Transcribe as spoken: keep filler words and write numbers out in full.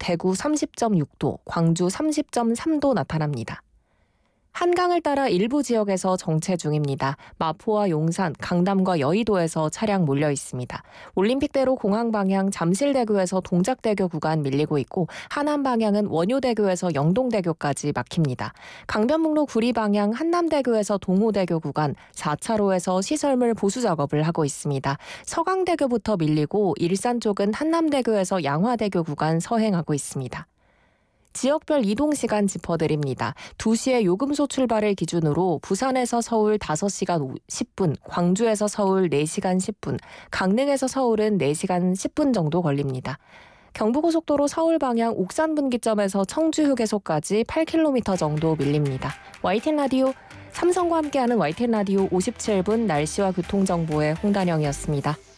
대구 삼십 점 육 도, 광주 삼십 점 삼 도 나타납니다. 한강을 따라 일부 지역에서 정체 중입니다. 마포와 용산, 강남과 여의도에서 차량 몰려 있습니다. 올림픽대로 공항 방향 잠실대교에서 동작대교 구간 밀리고 있고 하남 방향은 원효대교에서 영동대교까지 막힙니다. 강변북로 구리 방향 한남대교에서 동호대교 구간 사 차로에서 시설물 보수 작업을 하고 있습니다. 서강대교부터 밀리고 일산 쪽은 한남대교에서 양화대교 구간 서행하고 있습니다. 지역별 이동시간 짚어드립니다. 두 시에 요금소 출발을 기준으로 부산에서 서울 다섯 시간 십 분, 광주에서 서울 네 시간 십 분, 강릉에서 서울은 네 시간 십 분 정도 걸립니다. 경부고속도로 서울 방향 옥산 분기점에서 청주 휴게소까지 팔 킬로미터 정도 밀립니다. 와이티엔 라디오, 삼성과 함께하는 와이티엔 라디오 오십칠 분 날씨와 교통정보의 홍단영이었습니다.